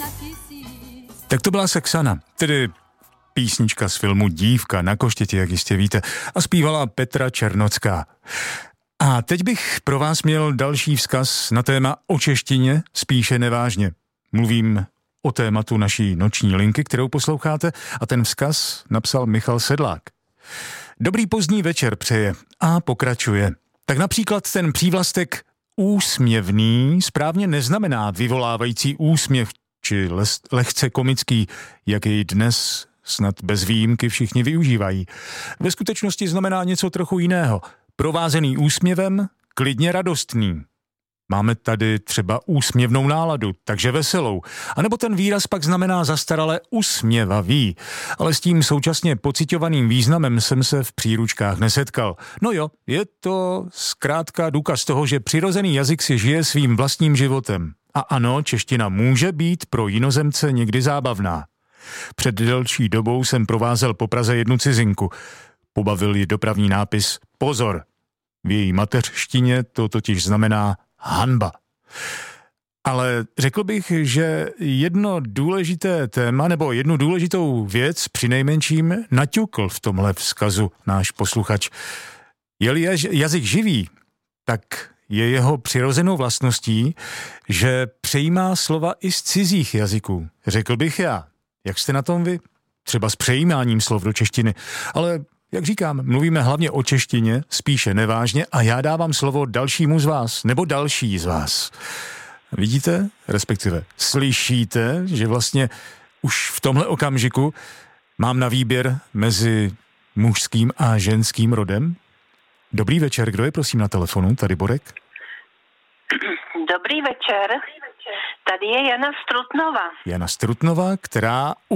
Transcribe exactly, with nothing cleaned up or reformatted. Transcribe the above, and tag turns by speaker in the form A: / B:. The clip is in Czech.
A: Tak to byla Sexana, tedy písnička z filmu Dívka na koštěti, jak jistě víte, a zpívala Petra Černocká. A teď bych pro vás měl další vzkaz na téma o češtině, spíše nevážně. Mluvím o tématu naší noční linky, kterou posloucháte, a ten vzkaz napsal Michal Sedlák. Dobrý pozdní večer přeje a pokračuje. Tak například ten přívlastek úsměvný správně neznamená vyvolávající úsměv či lehce komický, jak jej dnes snad bez výjimky všichni využívají. Ve skutečnosti znamená něco trochu jiného. Provázený úsměvem, klidně radostný. Máme tady třeba úsměvnou náladu, takže veselou. A nebo ten výraz pak znamená zastarale usměvavý. Ale s tím současně pociťovaným významem jsem se v příručkách nesetkal. No jo, je to zkrátka důkaz toho, že přirozený jazyk si žije svým vlastním životem. A ano, čeština může být pro jinozemce někdy zábavná. Před delší dobou jsem provázel po Praze jednu cizinku. Pobavil ji dopravní nápis Pozor. V její mateřštině to totiž znamená hanba. Ale řekl bych, že jedno důležité téma nebo jednu důležitou věc přinejmenším naťukl v tomhle vzkazu náš posluchač. Je-li jazyk živý, tak je jeho přirozenou vlastností, že přejímá slova i z cizích jazyků. Řekl bych já. Jak jste na tom vy? Třeba s přejímáním slov do češtiny. Ale jak říkám, mluvíme hlavně o češtině, spíše nevážně, a já dávám slovo dalšímu z vás, nebo další z vás. Vidíte, respektive slyšíte, že vlastně už v tomhle okamžiku mám na výběr mezi mužským a ženským rodem? Dobrý večer, kdo je prosím na telefonu? Tady Borek.
B: Dobrý večer, tady je Jana Strutnova.
A: Jana Strutnova, která